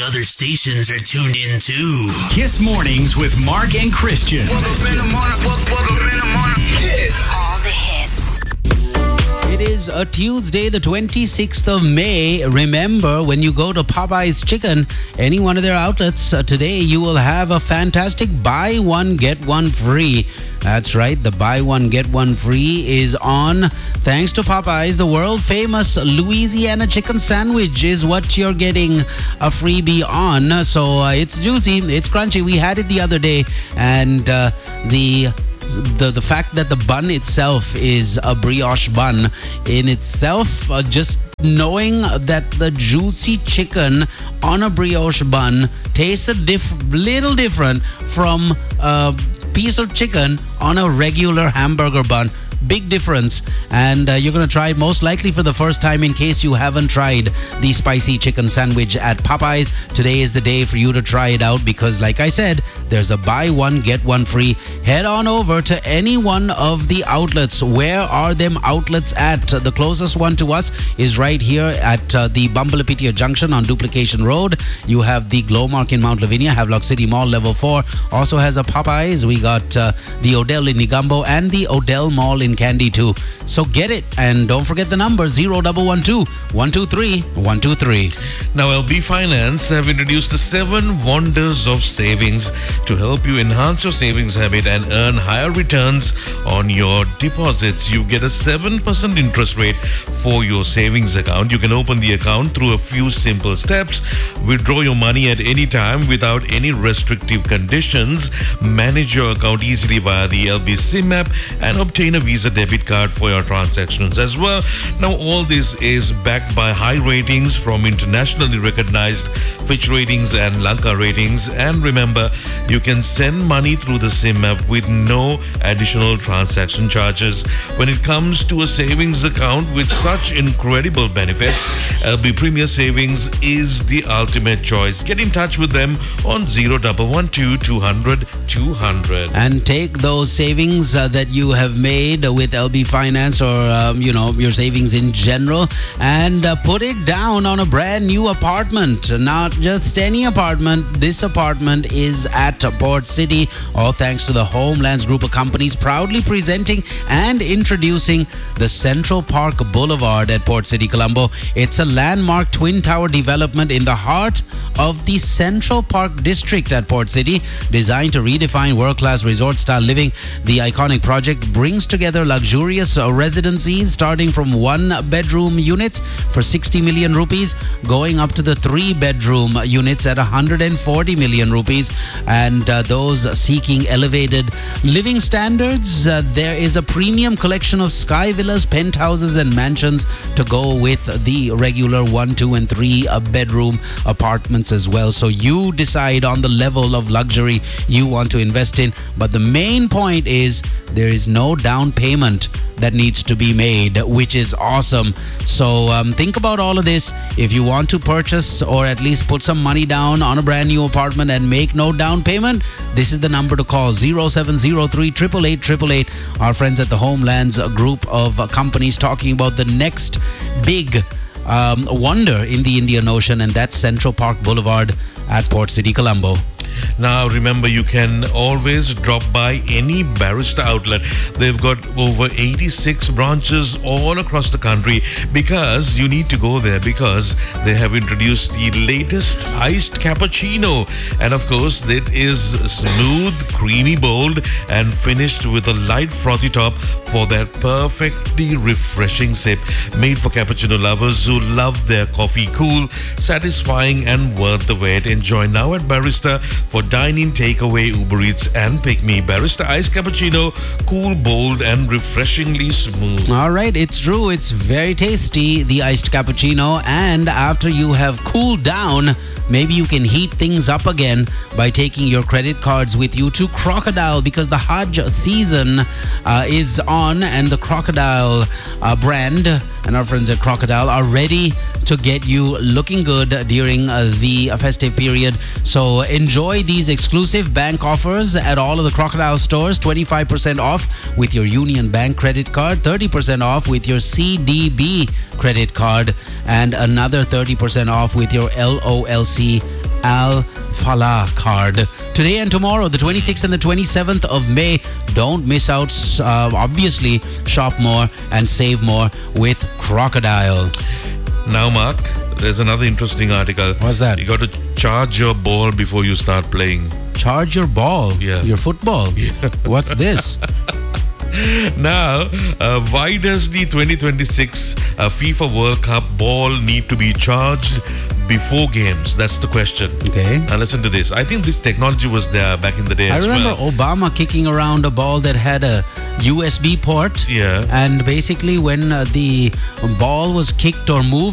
other stations are tuned in too. Kiss Mornings with Mark and Christian. Woke up in the morning, woke up in the morning. Kiss. All the hits. It is a Tuesday, the 26th of May. Remember, when you go to Popeye's Chicken, any one of their outlets, today you will have a fantastic buy one, get one free. That's right, the buy one, get one free is on. Thanks to Popeyes, the world famous Louisiana chicken sandwich is what you're getting a freebie on. So it's juicy, it's crunchy. We had it the other day, and the fact that the bun itself is a brioche bun in itself, just knowing that the juicy chicken on a brioche bun tastes a little different from a piece of chicken on a regular hamburger bun. Big difference, and you're going to try it most likely for the first time in case you haven't tried the spicy chicken sandwich at Popeyes. Today is the day for you to try it out because, like I said, there's a buy one, get one free. Head on over to any one of the outlets. Where are them outlets at? The closest one to us is right here at the Bumble-Apitia Junction on Duplication Road. You have the Glowmark in Mount Lavinia, Havelock City Mall Level 4 also has a Popeyes. We got the Odell in Negumbo and the Odell Mall in Candy too. So get it, and don't forget the number 0112-123-123. Now, LB Finance have introduced the 7 wonders of savings to help you enhance your savings habit and earn higher returns on your deposits. You get a 7% interest rate for your savings account. You can open the account through a few simple steps, withdraw your money at any time without any restrictive conditions, manage your account easily via the LB SIM app, and obtain a Visa debit card for your transactions as well. Now, all this is backed by high ratings from internationally recognized Fitch Ratings and Lanka Ratings. And remember, you can send money through the SIM app with no additional transaction charges. When it comes to a savings account with such incredible benefits, LB Premier Savings is the ultimate choice. Get in touch with them on 0112 200 200. And take those savings that you have made with LB Finance or, your savings in general, and put it down on a brand new apartment. Not just any apartment. This apartment is at Port City, all thanks to the Homelands Group of Companies, proudly presenting and introducing the Central Park Boulevard at Port City, Colombo. It's a landmark twin tower development in the heart of the Central Park District at Port City, designed to redefine world-class resort-style living. The iconic project brings together luxurious residencies starting from 1-bedroom units for 60 million rupees, going up to the 3-bedroom units at 140 million rupees. And those seeking elevated living standards, there is a premium collection of sky villas, penthouses, and mansions to go with the regular 1, 2, and 3-bedroom apartments as well. So you decide on the level of luxury you want to invest in. But the main point is there is no down payment that needs to be made, which is awesome. So think about all of this. If you want to purchase or at least put some money down on a brand new apartment and make no down payment, this is the number to call, 0703 888 Our friends at the Homelands Group of Companies talking about the next big wonder in the Indian Ocean, and that's Central Park Boulevard at Port City, Colombo. Now, remember, you can always drop by any Barista outlet. They've got over 86 branches all across the country, because you need to go there because they have introduced the latest iced cappuccino. And of course, it is smooth, creamy, bold, and finished with a light frothy top for that perfectly refreshing sip. Made for cappuccino lovers who love their coffee cool, satisfying, and worth the wait. Enjoy now at Barista for dine-in, takeaway, Uber Eats, and Pick Me. Barista iced cappuccino, cool, bold, and refreshingly smooth. All right, it's true. It's very tasty, the iced cappuccino. And after you have cooled down, maybe you can heat things up again by taking your credit cards with you to Crocodile, because the Hajj season is on, and the Crocodile brand and our friends at Crocodile are ready to get you looking good during the festive period. So enjoy these exclusive bank offers at all of the Crocodile stores. 25% off with your Union Bank credit card, 30% off with your CDB credit card, and another 30% off with your LOLC Al Falah card. Today and tomorrow, the 26th and the 27th of May. Don't miss out. Obviously, shop more and save more with Crocodile. Now, Mark, there's another interesting article. What's that? You got to charge your ball before you start playing. Charge your ball. Yeah. Your football. What's this? Now, why does the 2026 FIFA World Cup ball need to be charged before games? That's the question. Okay. Now listen to this. I think this technology was there back in the day I as remember well. Obama kicking around a ball that had a USB port. Yeah. And basically when the ball was kicked or moved,